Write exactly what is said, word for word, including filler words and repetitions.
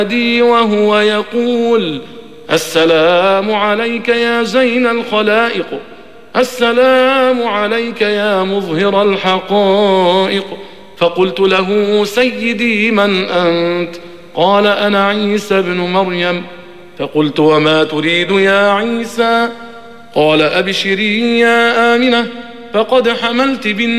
وهو يقول: السلام عليك يا زين الخلائق، السلام عليك يا مظهر الحقائق. فقلت له: سيدي من أنت؟ قال: أنا عيسى بن مريم. فقلت: وما تريد يا عيسى؟ قال: أبشري يا آمنة، فقد حملت بالنبي